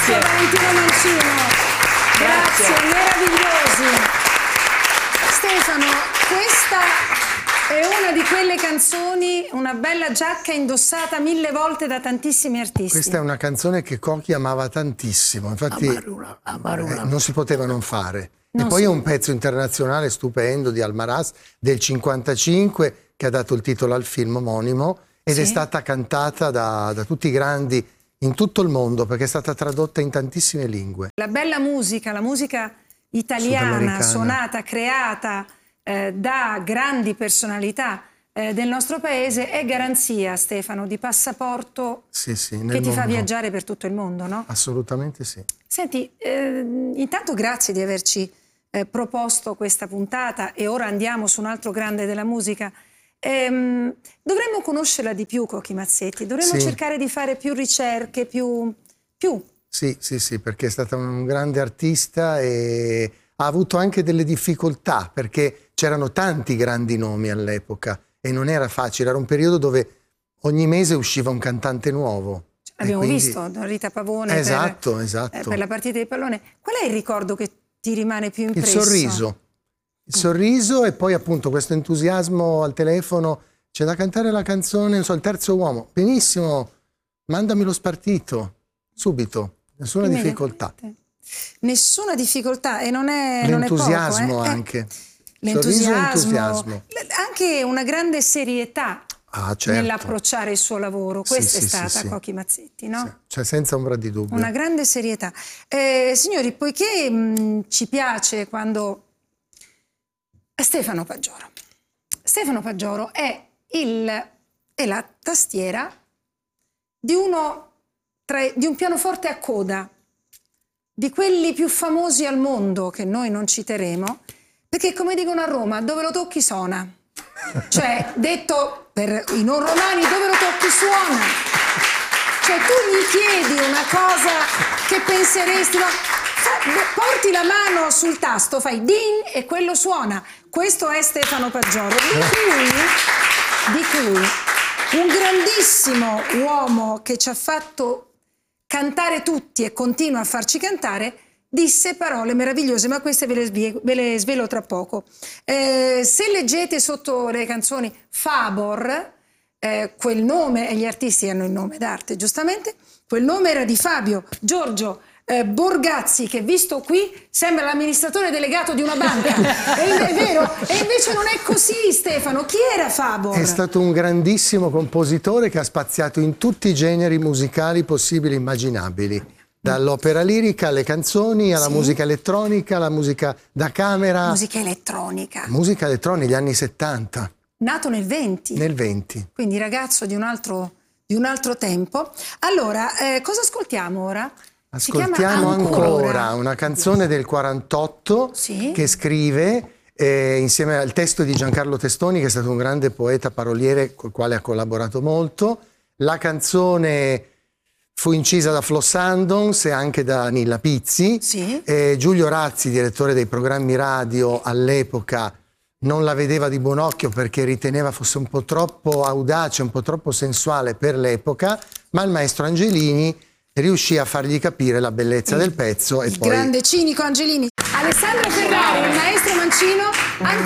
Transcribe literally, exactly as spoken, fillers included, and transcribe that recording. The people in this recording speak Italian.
Grazie Valentino Mancino. Grazie, Grazie, meravigliosi. Stefano, questa è una di quelle canzoni, una bella giacca indossata mille volte da tantissimi artisti. Questa è una canzone che Cocchi amava tantissimo, infatti Amarula, Amarula. Eh, non si poteva non fare. Non e poi so. è un pezzo internazionale stupendo di Almaraz del cinquantacinque che ha dato il titolo al film omonimo ed Sì. è stata cantata da, da tutti i grandi in tutto il mondo perché è stata tradotta in tantissime lingue. La bella musica, la musica italiana, Sudamericana. suonata, creata eh, da grandi personalità eh, del nostro paese è garanzia, Stefano, di passaporto Sì, sì, nel che ti fa mondo. viaggiare per tutto il mondo, no? Assolutamente sì. Senti, eh, intanto grazie di averci eh, proposto questa puntata e ora andiamo su un altro grande della musica. Ehm, dovremmo conoscerla di più, Cocchi Mazzetti, dovremmo Sì. cercare di fare più ricerche, più... più. Sì, sì, sì, perché è stata un grande artista e ha avuto anche delle difficoltà perché c'erano tanti grandi nomi all'epoca e non era facile, era un periodo dove ogni mese usciva un cantante nuovo. Abbiamo quindi... visto Don Rita Pavone esatto, per, esatto. eh, per la partita di pallone. Qual è il ricordo che ti rimane più Il impresso? sorriso, il sorriso e poi appunto questo entusiasmo al telefono, c'è da cantare la canzone, non so, il terzo uomo, benissimo, mandami lo spartito, subito, nessuna difficoltà. Nessuna difficoltà e non è non è poco, L'entusiasmo eh? anche, L'entusiasmo, sorriso e entusiasmo. anche una grande serietà Ah, certo. nell'approcciare il suo lavoro, Sì, questa sì, è stata sì, sì. Cocchi Mazzetti, no? Sì, cioè senza ombra di dubbio. Una grande serietà. Eh, signori, poiché mh, ci piace quando... Stefano Paggioro. Stefano Paggioro è, il, è la tastiera di, uno tra, di un pianoforte a coda, di quelli più famosi al mondo, che noi non citeremo, perché come dicono a Roma, dove lo tocchi suona. Cioè, detto per i non romani, dove lo tocchi suona. Cioè, tu gli chiedi una cosa che penseresti, no? Porti la mano sul tasto, fai ding e quello suona. Questo è Stefano Paggioro, di cui, di cui un grandissimo uomo che ci ha fatto cantare tutti e continua a farci cantare, disse parole meravigliose, ma queste ve le, svie- ve le svelo tra poco. Eh, se leggete sotto le canzoni Fabor, eh, quel nome, e gli artisti hanno il nome d'arte, giustamente, quel nome era di Fabio Giorgio eh, Borgazzi, che visto qui sembra l'amministratore delegato di una banca. è, è vero? E invece non è così, Stefano. Chi era Fabor? È stato un grandissimo compositore che ha spaziato in tutti i generi musicali possibili e immaginabili. Dall'opera lirica alle canzoni, alla Sì. musica elettronica, alla musica da camera. Musica elettronica. Musica elettronica negli anni settanta. Nato nel venti. Nel venti. Quindi ragazzo di un altro, di un altro tempo. Allora, eh, cosa ascoltiamo ora? Si chiama Ascoltiamo ancora. Ancora, una canzone del quarantotto Sì. che scrive eh, insieme al testo di Giancarlo Testoni, che è stato un grande poeta paroliere col quale ha collaborato molto. La canzone fu incisa da Flo Sandons e anche da Nilla Pizzi. Sì. Eh, Giulio Razzi, direttore dei programmi radio all'epoca, non la vedeva di buon occhio perché riteneva fosse un po' troppo audace, un po' troppo sensuale per l'epoca, ma il maestro Angelini riuscì a fargli capire la bellezza del pezzo. Il e poi... grande cinico Angelini. Alessandro Ferrari, il maestro Mancino.